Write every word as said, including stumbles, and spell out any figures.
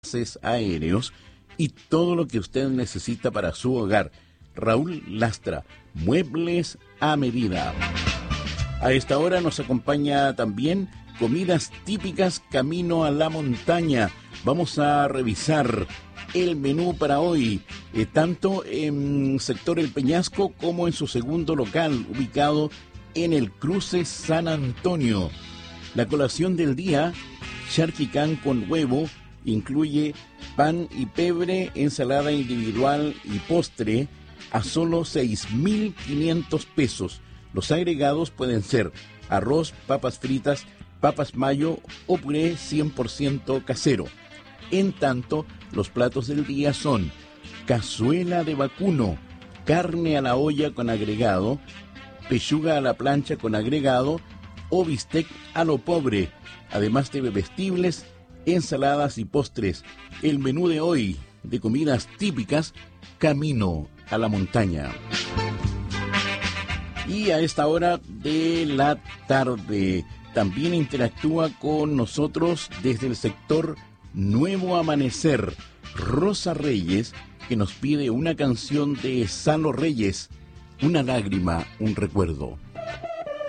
envases aéreos y todo lo que usted necesita para su hogar. Raúl Lastra, muebles a medida. A esta hora nos acompaña también comidas típicas camino a la montaña. Vamos a revisar el menú para hoy, eh, tanto en sector El Peñasco como en su segundo local, ubicado en el cruce San Antonio. La colación del día, charquicán con huevo, incluye pan y pebre, ensalada individual y postre a solo seis mil quinientos pesos. Los agregados pueden ser arroz, papas fritas, papas mayo o puré cien por ciento casero. En tanto, los platos del día son cazuela de vacuno, carne a la olla con agregado, pechuga a la plancha con agregado o bistec a lo pobre, además de bebestibles, ensaladas y postres. El menú de hoy de comidas típicas, camino a la montaña. Y a esta hora de la tarde también interactúa con nosotros desde el sector Nuevo Amanecer, Rosa Reyes, que nos pide una canción de Salo Reyes, Una lágrima, un recuerdo.